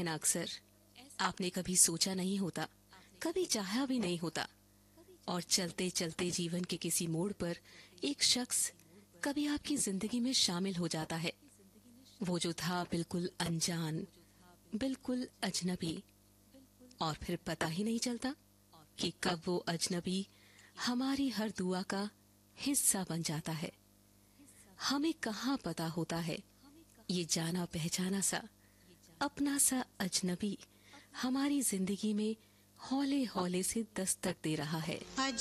ना अक्सर, आपने कभी सोचा नहीं होता, कभी चाहा भी नहीं होता, और चलते चलते जीवन के किसी मोड़ पर एक शख्स कभी आपकी जिंदगी में शामिल हो जाता है। वो जो था बिल्कुल अनजान, बिल्कुल अजनबी, और फिर पता ही नहीं चलता कि कब वो अजनबी हमारी हर दुआ का हिस्सा बन जाता है। हमें कहाँ पता होता है, ये जाना पहचाना सा, अपना सा अजनबी हमारी जिंदगी में हौले हौले से दस्तक दे रहा है।